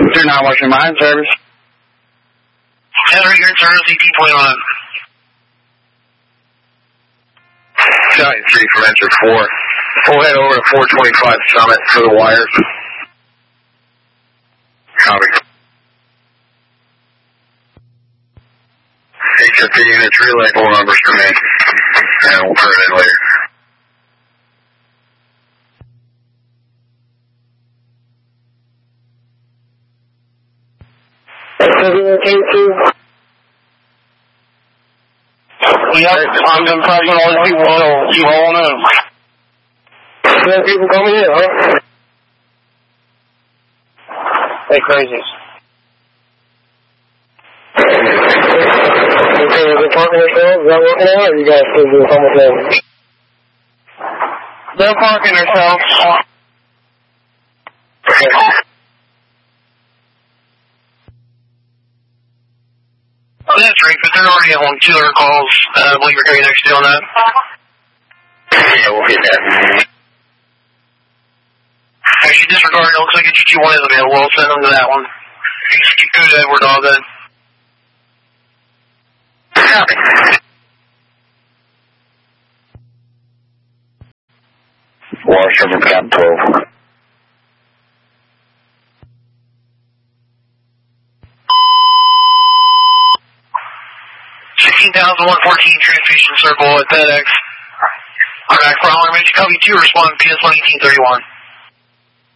2-9 Washington Mine service. Henry, you're in service, 1821. Stallion 3 from Enter 4. We'll head over to 425 Summit for the wires. Copy. HFP units relay 4 numbers for me. And we'll turn it in later. Yep, I'm going to present all the people you all know. Yeah, people coming in, huh? They crazies. Okay, is it parking themselves? Is that working out, or you guys still doing something else? They're parking themselves. Okay. Oh, that's right, but they're already on 2 other calls. I believe you're going next to on that. Yeah, we'll hit that. Actually, disregard it. Looks like it's 2-1 is available. I'll send them to that one. You can go to Edward all then. Copy. Water from Cap 12. 16,114 transmission circle at FedEx. Alright, for all information, copy 2, respond PS 1831.